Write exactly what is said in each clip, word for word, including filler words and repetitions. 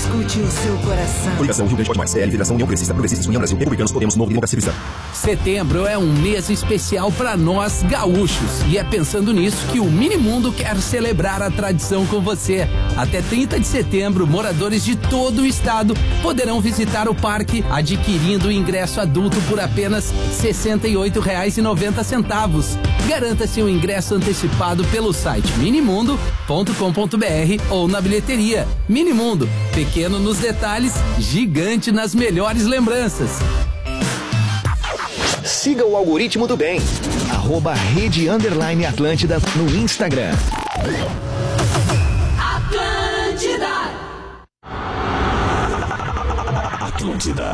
Escute o seu coração. Coligação Rio Grande Pode Mais, C L, Federação União Progressista, Progressistas, União Brasil, Republicanos, Podemos, Novo Democracia Cristã. Setembro é um mês especial para nós gaúchos e é pensando nisso que o Minimundo quer celebrar a tradição com você. Até trinta de setembro, moradores de todo o estado poderão visitar o parque adquirindo o ingresso adulto por apenas sessenta e oito reais e noventa centavos. Garanta seu ingresso antecipado pelo site minimundo ponto com ponto br ou na bilheteria. Minimundo, pequeno nos detalhes, gigante nas melhores lembranças. Siga o algoritmo do bem. Arroba Rede Underline Atlântida no Instagram. Atlântida. Atlântida.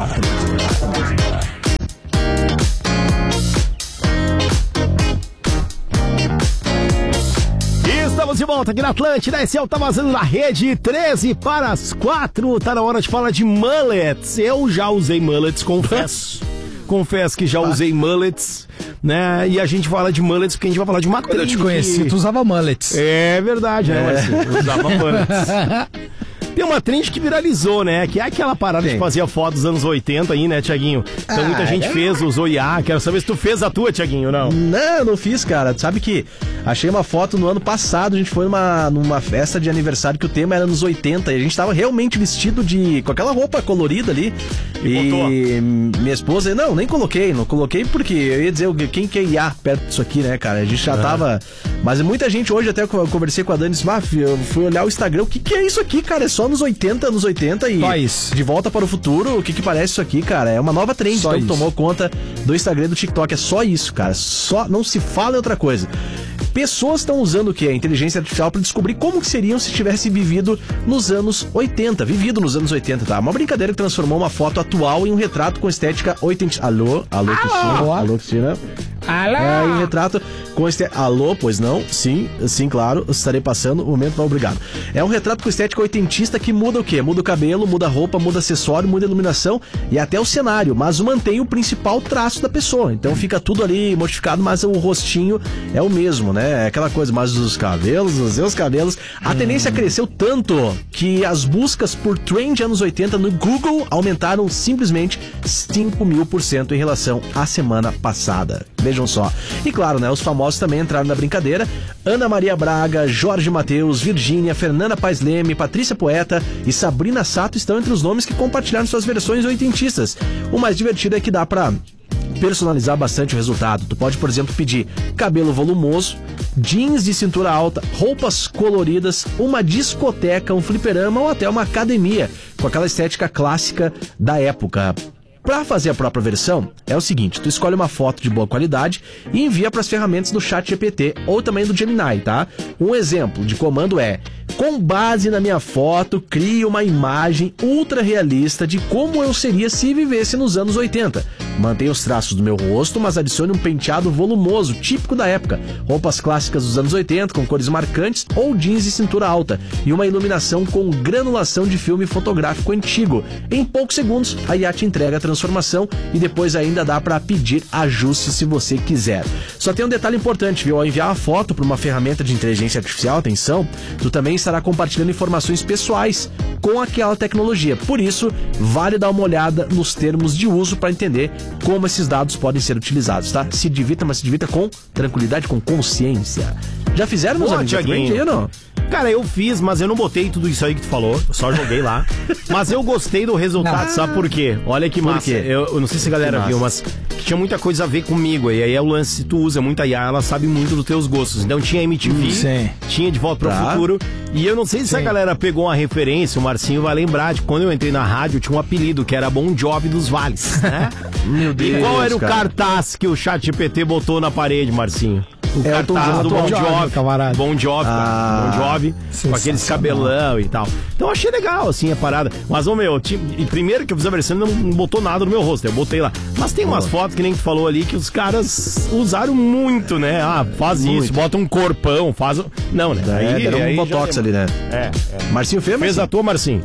Estamos de volta aqui na Atlântida. Esse é o Tá Vazando na Rede, treze para as quatro. Tá na hora de falar de mullets. Eu já usei mullets, confesso. Confesso que já usei mullets, né? E a gente fala de mullets porque a gente vai falar de uma Quando trend. eu te conheci, que... tu usava mullets. É verdade, né, Marcinho? Eu usava mullets. Tem uma trend que viralizou, né? Que é aquela parada Tem. de fazer foto dos anos oitenta aí, né, Thiaguinho? Então Ah, muita gente é? fez, usou I A. Quero saber se tu fez a tua, Thiaguinho, ou não? Não, não fiz, cara. Sabe que achei uma foto no ano passado, a gente foi numa, numa festa de aniversário que o tema era nos oitenta e a gente tava realmente vestido de... com aquela roupa colorida ali. E, botou? minha esposa... Não, nem coloquei, não coloquei porque eu ia dizer o que- quem que é I A perto disso aqui, né, cara? A gente já tava... Mas muita gente hoje, até eu conversei com a Dani, disse, ah, eu fui olhar o Instagram, o que que é isso aqui, cara? É só nos oitenta, anos oitenta e Só isso. De Volta para o Futuro, o que que parece isso aqui, cara? É uma nova trend, Só então isso. tomou conta do Instagram e do TikTok. É só isso, cara. Só não se fala em outra coisa. Pessoas estão usando o que? A inteligência artificial para descobrir como que seriam se tivesse vivido nos anos oitenta. Vivido nos anos oitenta, tá? Uma brincadeira que transformou uma foto atual em um retrato com estética oitenta. Alô? Alô, Cristina? Alô, Cristina? Alô? É, em retrato com estética... Alô? Pois não? Sim, sim, claro. Estarei passando. O momento não, obrigado. É um retrato com estética oitentista que muda o quê? Muda o cabelo, muda a roupa, muda acessório, muda a iluminação e até o cenário, mas mantém o principal traço da pessoa. Então fica tudo ali modificado, mas o rostinho é o mesmo, né? É aquela coisa, mas os cabelos, os seus cabelos... A tendência cresceu tanto que as buscas por trend anos oitenta no Google aumentaram simplesmente cinco mil por cento em relação à semana passada. Vejam só. E claro, né, os famosos também entraram na brincadeira. Ana Maria Braga, Jorge Mateus, Virgínia, Fernanda Paes Leme, Patrícia Poeta e Sabrina Sato estão entre os nomes que compartilharam suas versões oitentistas. O mais divertido é que dá pra personalizar bastante o resultado. Tu pode, por exemplo, pedir cabelo volumoso, jeans de cintura alta, roupas coloridas, uma discoteca, um fliperama ou até uma academia, com aquela estética clássica da época. Para fazer a própria versão, é o seguinte, tu escolhe uma foto de boa qualidade e envia para as ferramentas do ChatGPT ou também do Gemini, tá? Um exemplo de comando é: com base na minha foto, crie uma imagem ultra realista de como eu seria se vivesse nos anos oitenta. Mantenha os traços do meu rosto, mas adicione um penteado volumoso, típico da época, roupas clássicas dos anos oitenta com cores marcantes ou jeans de cintura alta e uma iluminação com granulação de filme fotográfico antigo. Em poucos segundos, a I A te entrega a transformação e depois ainda dá para pedir ajustes se você quiser. Só tem um detalhe importante, viu? Ao enviar a foto para uma ferramenta de inteligência artificial, atenção, tu também estará compartilhando informações pessoais com aquela tecnologia. Por isso, vale dar uma olhada nos termos de uso para entender como esses dados podem ser utilizados, tá? Se divirta, mas se divirta com tranquilidade, com consciência. Já fizeram, meus Pô, amigos? Thiaguinho. Aí ou não? Cara, eu fiz, mas eu não botei tudo isso aí que tu falou. Eu só joguei lá. Mas eu gostei do resultado, Não. sabe por quê? Olha que massa. quê? Eu, eu não sei se a galera Que viu, massa. mas que tinha muita coisa a ver comigo. E aí é o lance, se tu usa muita I A, ela sabe muito dos teus gostos. Então tinha M T V, Sim. tinha De Volta para o Tá. Futuro. E eu não sei se Sim. a galera pegou uma referência, o Marcinho vai lembrar de quando eu entrei na rádio, tinha um apelido que era Bon Jovi dos Vales, né? Meu Deus, E qual era o cara? cartaz que o ChatGPT botou na parede, Marcinho? O É o Tom cartaz Jovi. do Bon Bon Jovi, Jovi, camarada. Bon Jovi, cara. Ah, Bon Jovi, com aqueles sensacional. cabelão e tal. Então eu achei legal, assim, a parada. Mas, ô meu, ti- e primeiro que eu fiz a versão, não, não botou nada no meu rosto, eu botei lá. Mas tem umas fotos, que nem tu falou ali, que os caras usaram muito, né? Ah, faz Muito. isso, bota um corpão, faz... o- Não, né? É, deram um aí já botox é- ali, né? É, é. Marcinho fez, Fez a tua, Marcinho?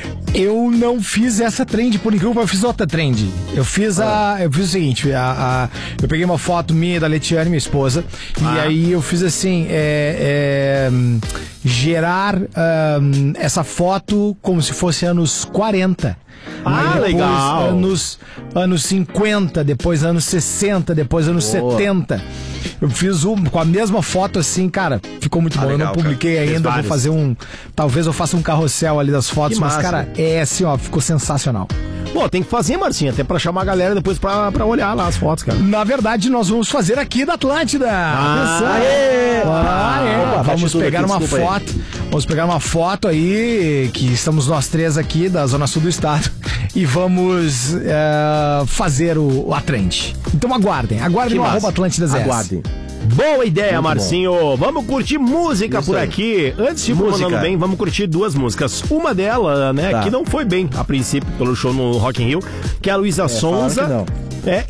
Eu não fiz essa trend, por incrível, eu fiz outra trend. Eu fiz a. Eu fiz o seguinte: a, a- eu peguei uma foto minha da Letiane, minha esposa, Ah. e aí eu fiz assim: é, é, gerar ahn, essa foto como se fosse anos quarenta. Ah, Aí depois, legal. Anos, anos cinquenta, depois anos sessenta, depois anos Boa. setenta. Eu fiz um com a mesma foto assim, cara, ficou muito Ah, bom. legal, eu não publiquei cara. Fez ainda, vou vários. fazer um. Talvez eu faça um carrossel ali das fotos, Que mas, massa. cara, é assim, ó, ficou sensacional. Pô, tem que fazer, Marcinho, até pra chamar a galera depois pra, pra olhar lá as fotos, cara. Na verdade, nós vamos fazer aqui da Atlântida. Atenção. aê! Ah, é. Opa, bate Vamos tudo pegar aqui, uma desculpa aí. foto. Vamos pegar uma foto aí, que estamos nós três aqui da Zona Sul do Estado, e vamos eh, fazer o, a trend. Então aguardem, aguardem Que no massa. arroba Atlântida Zé. Aguardem. Boa ideia, Marcinho. Vamos curtir música Isso por aí. aqui. Antes de ir pro Música. Mandando Bem, vamos curtir duas músicas. Uma delas, né, Tá. que não foi bem, a princípio, pelo show no Rock in Rio, que é a Luísa falaram Sonza. que não. É,